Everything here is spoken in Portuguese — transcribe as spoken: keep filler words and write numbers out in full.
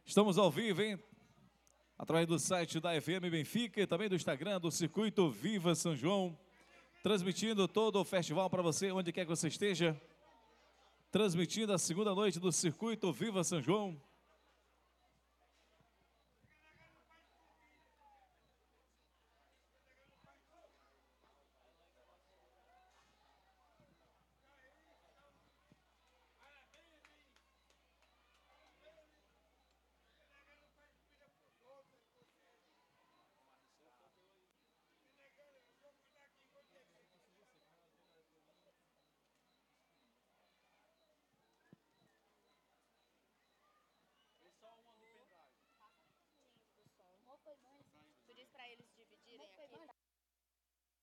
Estamos ao vivo, hein? Através do site da F M Benfica e também do Instagram do Circuito Viva São João. Transmitindo todo o festival para você, onde quer que você esteja. Transmitindo a segunda noite do Circuito Viva São João.